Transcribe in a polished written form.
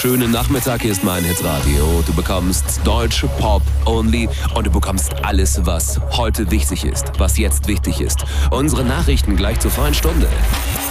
schönen Nachmittag. Hier ist mein Hitradio. Du bekommst deutsche Pop only und du bekommst alles, was heute wichtig ist, was jetzt wichtig ist. Unsere Nachrichten gleich zur vollen Stunde.